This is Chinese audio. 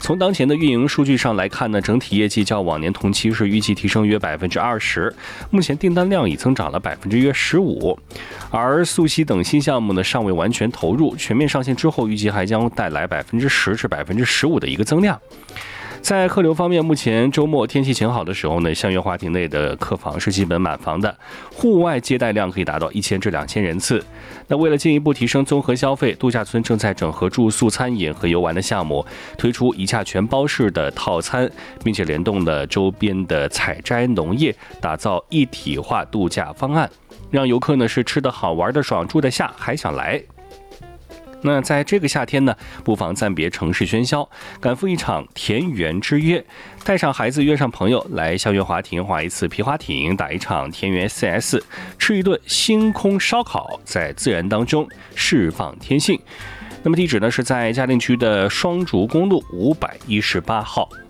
从当前的运营数据上来看呢，整体业绩较往年同期是预计提升约20%，目前订单量已增长了约15%，而素汐等新项目呢尚未完全投入，全面上线之后，预计还将带来10%至15%的一个增量。在客流方面，目前周末天气晴好的时候呢，香园华庭内的客房是基本满房的，户外接待量可以达到1000至2000人次。那为了进一步提升综合消费，度假村正在整合住宿、餐饮和游玩的项目，推出一价全包式的套餐，并且联动了周边的采摘农业，打造一体化度假方案，让游客呢是吃得好、玩得爽、住得下，还想来。那在这个夏天呢，不妨暂别城市喧嚣，赶赴一场田园之约，带上孩子，约上朋友，来香园华庭划一次皮划艇，打一场田园 CS， 吃一顿星空烧烤，在自然当中释放天性。那么地址呢是在嘉定区的双竹公路518号。